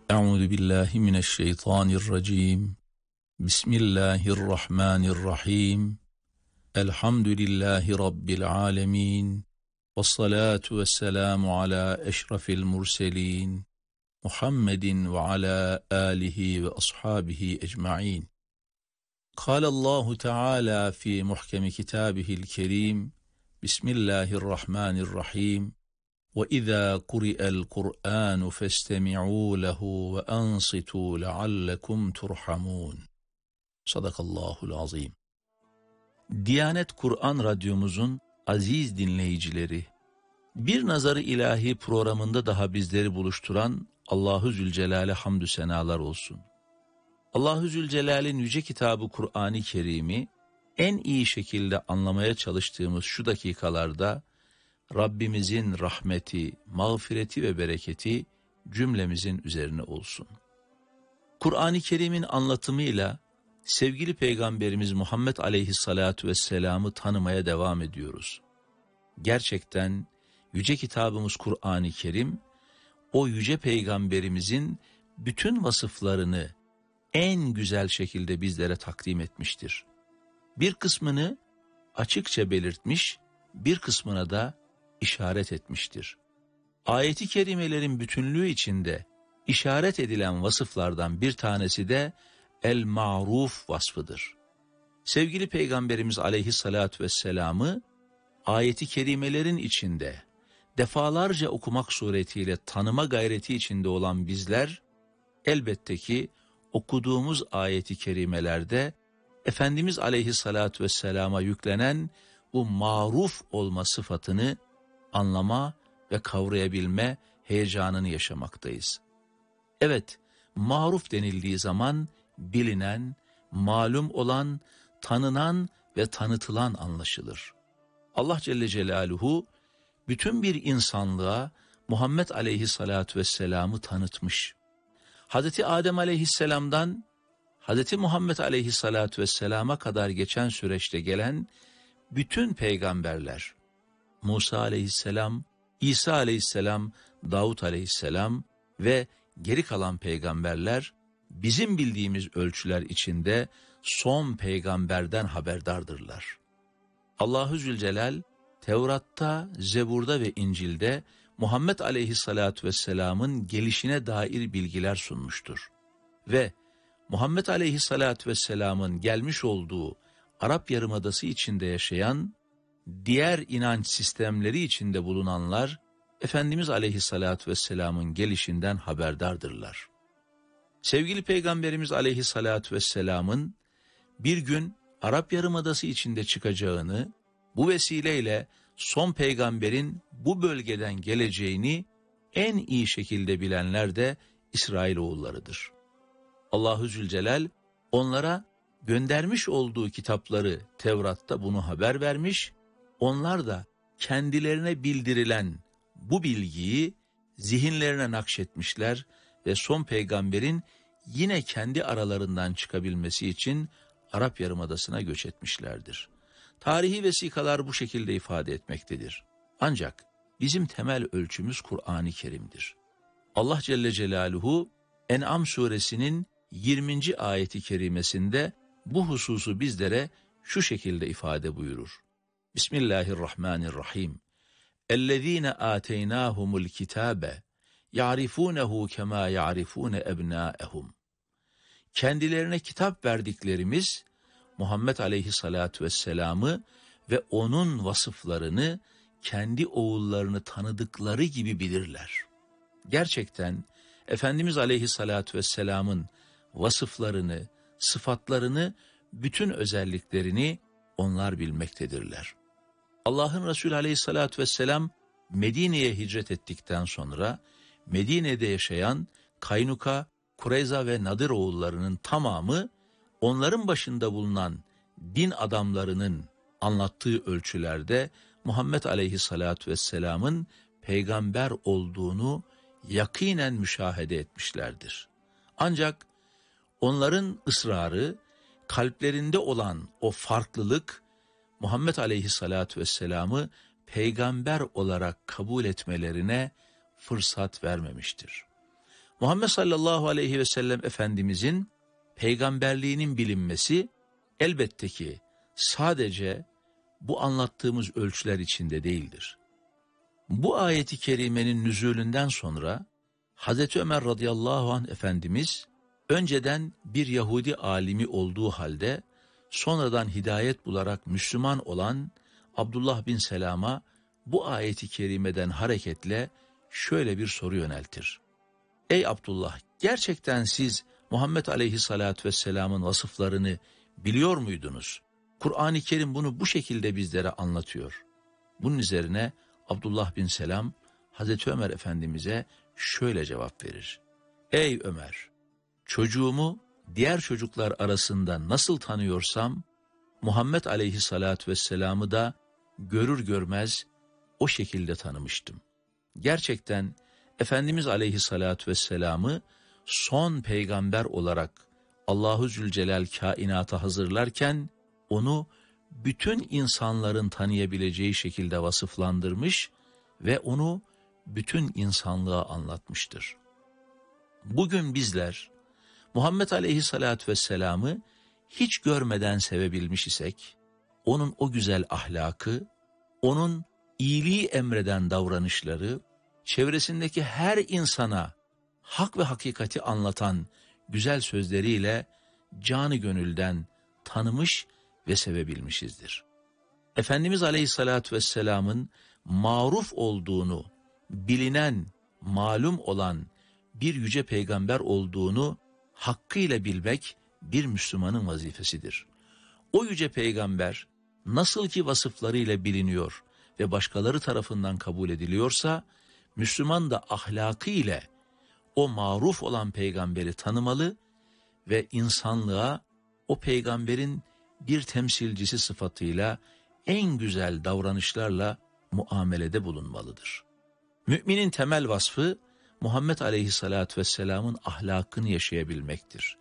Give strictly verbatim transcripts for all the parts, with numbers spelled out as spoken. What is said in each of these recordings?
Euzu billahi mineşşeytanirracim. Bismillahirrahmanirrahim. Elhamdülillahi rabbil alamin. Vessalatu vesselamu ala eşrefil murselin. Muhammedin ve ala alihi ve ashabihi ecmaîn. Kâlallahu Teala fi muhkemi kitabihil kerim. Bismillahirrahmanirrahim. وَإِذَا قُرِئَ الْقُرْآنُ فَاسْتَمِعُوا لَهُ وَأَنصِتُوا لَعَلَّكُمْ تُرْحَمُونَ. Sadakallahul azim. Diyanet Kur'an Radyomuzun aziz dinleyicileri, Bir Nazarı İlahi programında daha bizleri buluşturan Allahu Zülcelal'e hamdü senalar olsun. Allahu Zülcelal'in yüce kitabı Kur'an-ı Kerim'i en iyi şekilde anlamaya çalıştığımız şu dakikalarda Rabbimizin rahmeti, mağfireti ve bereketi cümlemizin üzerine olsun. Kur'an-ı Kerim'in anlatımıyla sevgili Peygamberimiz Muhammed Aleyhissalatu vesselam'ı tanımaya devam ediyoruz. Gerçekten yüce kitabımız Kur'an-ı Kerim, o yüce Peygamberimizin bütün vasıflarını en güzel şekilde bizlere takdim etmiştir. Bir kısmını açıkça belirtmiş, bir kısmına da işaret etmiştir. Ayet-i kerimelerin bütünlüğü içinde işaret edilen vasıflardan bir tanesi de el-ma'ruf vasfıdır. Sevgili Peygamberimiz Aleyhissalatü vesselam'ı ayet-i kerimelerin içinde defalarca okumak suretiyle tanıma gayreti içinde olan bizler, elbette ki okuduğumuz ayet-i kerimelerde Efendimiz Aleyhissalatü vesselama yüklenen bu maruf olma sıfatını anlama ve kavrayabilme heyecanını yaşamaktayız. Evet, maruf denildiği zaman bilinen, malum olan, tanınan ve tanıtılan anlaşılır. Allah Celle Celaluhu bütün bir insanlığa Muhammed Aleyhisselatü Vesselam'ı tanıtmış. Hazreti Adem Aleyhisselam'dan Hazreti Muhammed Aleyhisselatü Vesselam'a kadar geçen süreçte gelen bütün peygamberler, Musa Aleyhisselam, İsa Aleyhisselam, Davut Aleyhisselam ve geri kalan peygamberler bizim bildiğimiz ölçüler içinde son peygamberden haberdardırlar. Allahu Zülcelal Tevrat'ta, Zebur'da ve İncil'de Muhammed Aleyhisselatü Vesselam'ın gelişine dair bilgiler sunmuştur. Ve Muhammed Aleyhisselatü Vesselam'ın gelmiş olduğu Arap Yarımadası içinde yaşayan diğer inanç sistemleri içinde bulunanlar Efendimiz Aleyhisselatü Vesselam'ın gelişinden haberdardırlar. Sevgili Peygamberimiz Aleyhisselatü Vesselam'ın bir gün Arap Yarımadası içinde çıkacağını, bu vesileyle son peygamberin bu bölgeden geleceğini en iyi şekilde bilenler de İsrailoğullarıdır. Allahu Zülcelal onlara göndermiş olduğu kitapları Tevrat'ta bunu haber vermiş, onlar da kendilerine bildirilen bu bilgiyi zihinlerine nakşetmişler ve son peygamberin yine kendi aralarından çıkabilmesi için Arap Yarımadası'na göç etmişlerdir. Tarihi vesikalar bu şekilde ifade etmektedir. Ancak bizim temel ölçümüz Kur'an-ı Kerim'dir. Allah Celle Celaluhu En'am suresinin yirminci ayeti kerimesinde bu hususu bizlere şu şekilde ifade buyurur. Bismillahirrahmanirrahim. اَلَّذ۪ينَ آتَيْنَاهُمُ الْكِتَابَ يَعْرِفُونَهُ كَمَا يَعْرِفُونَ اَبْنَاءَهُمْ. Kendilerine kitap verdiklerimiz Muhammed Aleyhisselatü Vesselam'ı ve onun vasıflarını kendi oğullarını tanıdıkları gibi bilirler. Gerçekten Efendimiz Aleyhisselatü Vesselam'ın vasıflarını, sıfatlarını, bütün özelliklerini onlar bilmektedirler. Allah'ın Resulü Aleyhisselatü Vesselam Medine'ye hicret ettikten sonra Medine'de yaşayan Kaynuka, Kureyza ve Nadir oğullarının tamamı onların başında bulunan din adamlarının anlattığı ölçülerde Muhammed Aleyhisselatü Vesselam'ın peygamber olduğunu yakinen müşahede etmişlerdir. Ancak onların ısrarı, kalplerinde olan o farklılık Muhammed Aleyhisselatü Vesselam'ı peygamber olarak kabul etmelerine fırsat vermemiştir. Muhammed sallallahu aleyhi ve sellem Efendimizin peygamberliğinin bilinmesi elbette ki sadece bu anlattığımız ölçüler içinde değildir. Bu ayeti kerimenin nüzulünden sonra Hazreti Ömer radıyallahu anh Efendimiz önceden bir Yahudi alimi olduğu halde sonradan hidayet bularak Müslüman olan Abdullah bin Selam'a bu ayeti kerimeden hareketle şöyle bir soru yöneltir. Ey Abdullah, gerçekten siz Muhammed aleyhissalatü vesselamın vasıflarını biliyor muydunuz? Kur'an-ı Kerim bunu bu şekilde bizlere anlatıyor. Bunun üzerine Abdullah bin Selam Hazreti Ömer Efendimiz'e şöyle cevap verir. Ey Ömer, çocuğumu diğer çocuklar arasında nasıl tanıyorsam, Muhammed aleyhissalatü vesselam'ı da görür görmez o şekilde tanımıştım. Gerçekten Efendimiz aleyhissalatü vesselam'ı son peygamber olarak Allahu Zülcelal kainata hazırlarken onu bütün insanların tanıyabileceği şekilde vasıflandırmış ve onu bütün insanlığa anlatmıştır. Bugün bizler Muhammed aleyhissalatü vesselam'ı hiç görmeden sevebilmiş isek, onun o güzel ahlakı, onun iyiliği emreden davranışları, çevresindeki her insana hak ve hakikati anlatan güzel sözleriyle canı gönülden tanımış ve sevebilmişizdir. Efendimiz aleyhissalatü vesselam'ın maruf olduğunu, bilinen, malum olan bir yüce peygamber olduğunu hakkıyla bilmek bir Müslümanın vazifesidir. O yüce peygamber nasıl ki vasıflarıyla biliniyor ve başkaları tarafından kabul ediliyorsa, Müslüman da ahlakı ile o maruf olan peygamberi tanımalı ve insanlığa o peygamberin bir temsilcisi sıfatıyla en güzel davranışlarla muamelede bulunmalıdır. Müminin temel vasfı Muhammed aleyhissalatü vesselam'ın ahlakını yaşayabilmektir.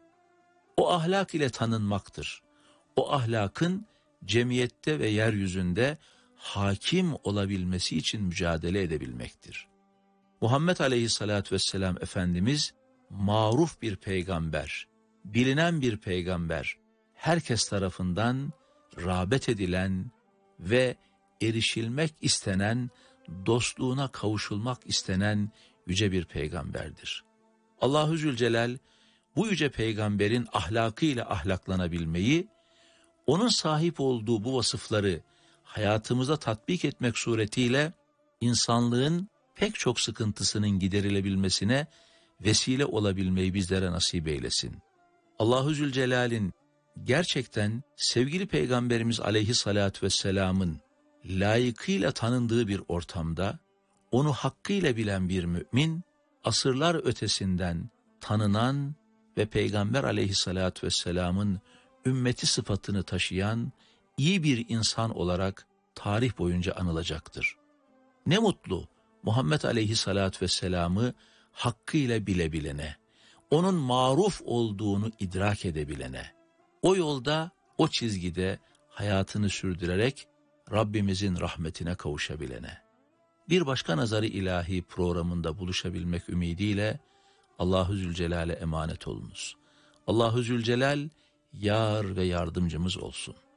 O ahlak ile tanınmaktır. O ahlakın cemiyette ve yeryüzünde hakim olabilmesi için mücadele edebilmektir. Muhammed aleyhissalatü vesselam Efendimiz maruf bir peygamber, bilinen bir peygamber, herkes tarafından rağbet edilen ve erişilmek istenen, dostluğuna kavuşulmak istenen yüce bir peygamberdir. Allahu Zülcelal bu yüce peygamberin ahlakıyla ahlaklanabilmeyi, onun sahip olduğu bu vasıfları hayatımıza tatbik etmek suretiyle insanlığın pek çok sıkıntısının giderilebilmesine vesile olabilmeyi bizlere nasip eylesin. Allahu Zülcelal'in gerçekten sevgili Peygamberimiz aleyhissalatü vesselam'ın layıkıyla tanındığı bir ortamda, onu hakkıyla bilen bir mümin, asırlar ötesinden tanınan ve Peygamber aleyhissalatü vesselam'ın ümmeti sıfatını taşıyan iyi bir insan olarak tarih boyunca anılacaktır. Ne mutlu Muhammed aleyhissalatü vesselam'ı hakkıyla bilebilene, onun maruf olduğunu idrak edebilene, o yolda, o çizgide hayatını sürdürerek Rabbimizin rahmetine kavuşabilene. Bir başka Nazar-ı İlahi programında buluşabilmek ümidiyle Allahu Zülcelal'e emanet olunuz. Allahu Zülcelal yar ve yardımcımız olsun.